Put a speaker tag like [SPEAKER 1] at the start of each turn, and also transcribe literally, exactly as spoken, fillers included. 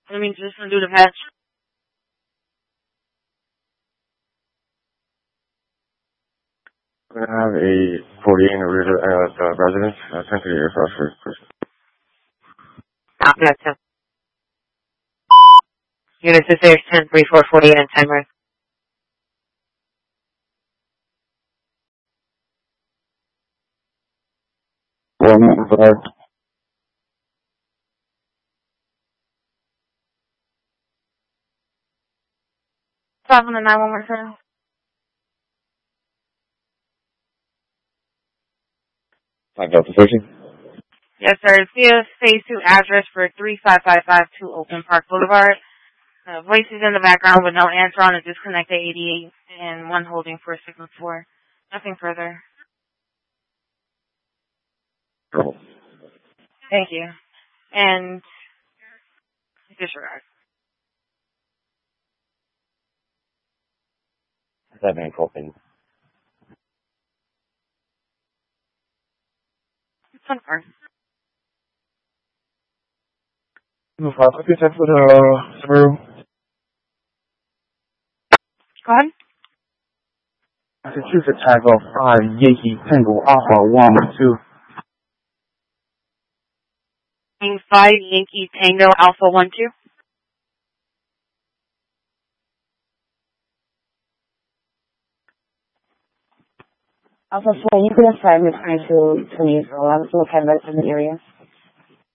[SPEAKER 1] That means just gonna do the patch.
[SPEAKER 2] I have a forty-eight in a rear, uh, uh, residence. Uh, ten to the air for first person.
[SPEAKER 1] Copy that, ten. Units is there, ten three four forty-eight on timer.
[SPEAKER 2] One five.
[SPEAKER 1] Five on the nine one one seven.
[SPEAKER 2] Five Delta thirteen.
[SPEAKER 1] Yes, sir. It's the phase two address for three five five five two Open Park Boulevard. Uh, voices in the background with no answer on a disconnected eighty-eight and one holding for signal four. Nothing further.
[SPEAKER 2] Trouble.
[SPEAKER 1] Thank you. And disregard.
[SPEAKER 2] Seven coping.
[SPEAKER 1] Fun part.
[SPEAKER 2] No five. Okay, ten for the uh, Subaru.
[SPEAKER 1] Go ahead.
[SPEAKER 2] Massachusetts Tango five Yankee Tango Alpha one two.
[SPEAKER 1] five Yankee Tango Alpha one two.
[SPEAKER 3] Alpha four, you could have five minutes to please roll out to look at the area.